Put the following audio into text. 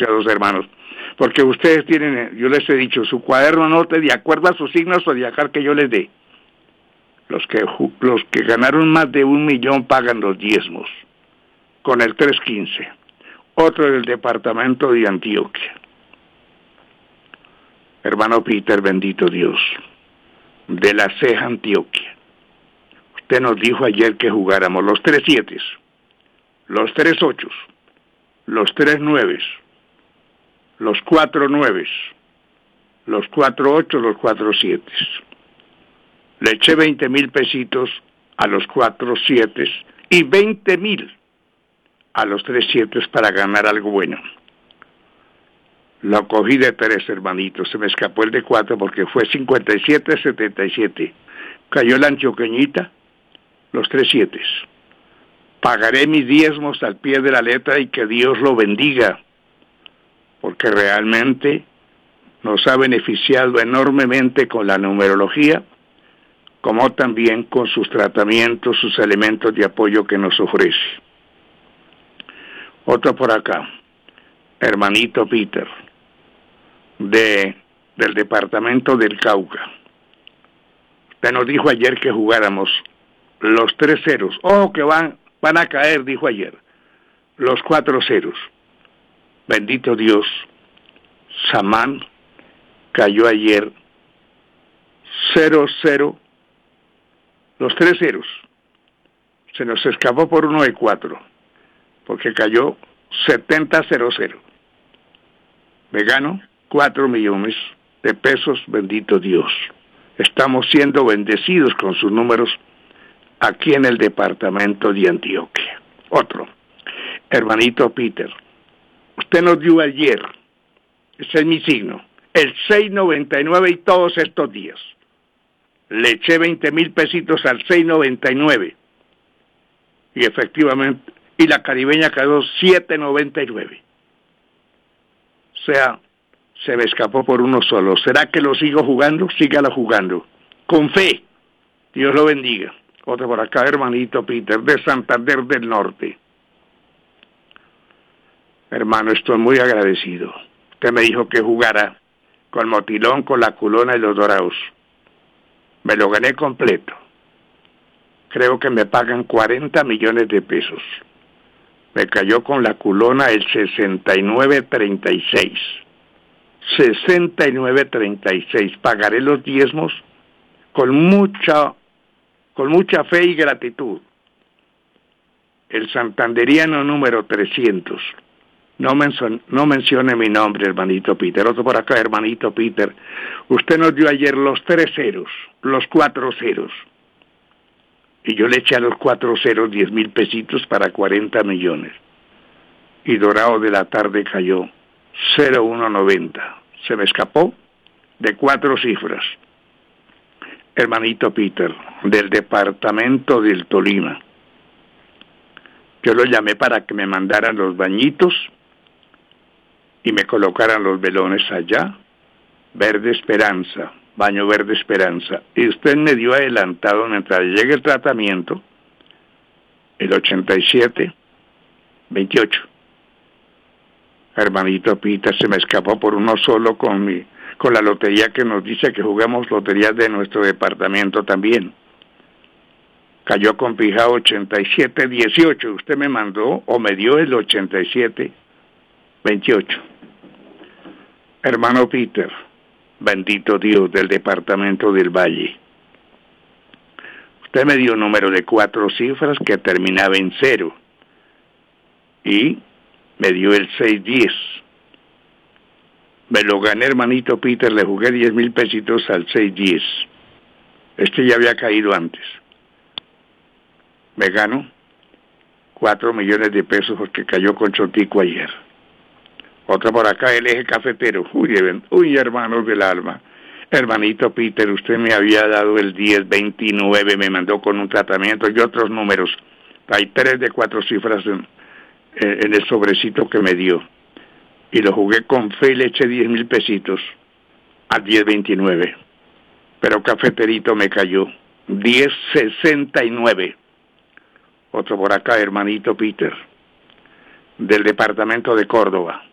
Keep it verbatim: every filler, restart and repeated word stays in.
apreciados hermanos, porque ustedes tienen, yo les he dicho, su cuaderno anote de acuerdo a sus signos o de acá que yo les dé. Los que, los que ganaron más de un millón pagan los diezmos, con el tres quince. Otro del departamento de Antioquia. Hermano Peter, bendito Dios, de la Ceja, Antioquia. Usted nos dijo ayer que jugáramos los tres siete, los tres ocho, los tres nueve, los cuatro nueve, los cuatro ocho, los cuatro siete. Le eché veinte mil pesitos a los cuatro siete y veinte mil a los tres siete para ganar algo bueno. Lo cogí de tres, hermanitos. Se me escapó el de cuatro porque fue cincuenta y siete setenta y siete. Cayó la antioqueñita, los tres siete. Pagaré mis diezmos al pie de la letra y que Dios lo bendiga, porque realmente nos ha beneficiado enormemente con la numerología, como también con sus tratamientos, sus elementos de apoyo que nos ofrece. Otro por acá, hermanito Peter, de, del departamento del Cauca. Usted nos dijo ayer que jugáramos los tres ceros. Oh, que van, van a caer, dijo ayer. Los cuatro ceros. Bendito Dios. Samán cayó ayer cero, cero. Los tres ceros. Se nos escapó por uno de cuatro. Porque cayó setenta cero cero. Me gano cuatro millones de pesos, bendito Dios. Estamos siendo bendecidos con sus números aquí en el departamento de Antioquia. Otro, hermanito Peter, usted nos dio ayer, ese es mi signo, el seis noventa y nueve y todos estos días. Le eché veinte mil pesitos al seis noventa y nueve y efectivamente, y la caribeña quedó siete noventa y nueve. O sea, se me escapó por uno solo. ¿Será que lo sigo jugando? Sígalo jugando. Con fe. Dios lo bendiga. Otro por acá, hermanito Peter, de Santander del Norte. Hermano, estoy muy agradecido. Usted me dijo que jugara con Motilón, con la culona y los dorados. Me lo gané completo. Creo que me pagan cuarenta millones de pesos. Me cayó con la culona el sesenta y nueve treinta y seis. sesenta y nueve treinta y seis. Pagaré los diezmos con mucha, con mucha fe y gratitud. El santanderiano número trescientos. No, menson, no mencione mi nombre, hermanito Peter. Otro por acá, hermanito Peter. Usted nos dio ayer los tres ceros, los cuatro ceros. Y yo le eché a los cuatro ceros diez mil pesitos para cuarenta millones. Y dorado de la tarde cayó cero uno noventa. Se me escapó de cuatro cifras. Hermanito Peter, del departamento del Tolima. Yo lo llamé para que me mandaran los bañitos y me colocaran los velones allá. Verde Esperanza. Baño Verde Esperanza, y usted me dio adelantado mientras llegue el tratamiento, el ochenta y siete veintiocho. Hermanito Pita, se me escapó por uno solo con mi, con la lotería que nos dice que jugamos loterías de nuestro departamento también. Cayó con pija ochenta y siete dieciocho, usted me mandó o me dio el ochenta y siete veintiocho. Hermano Peter, bendito Dios del departamento del Valle. Usted me dio un número de cuatro cifras que terminaba en cero. Y me dio el seis diez. Me lo gané, hermanito Peter, le jugué diez mil pesitos al seis diez. Este ya había caído antes. Me gano cuatro millones de pesos porque cayó con Chotico ayer. Otra por acá, el Eje Cafetero. Uy, uy, hermanos del alma. Hermanito Peter, usted me había dado el diez veintinueve, me mandó con un tratamiento y otros números. Hay tres de cuatro cifras en, en el sobrecito que me dio. Y lo jugué con fe y le eché diez mil pesitos a diez veintinueve. Pero Cafeterito me cayó. diez sesenta y nueve. Otro por acá, hermanito Peter, del departamento de Córdoba.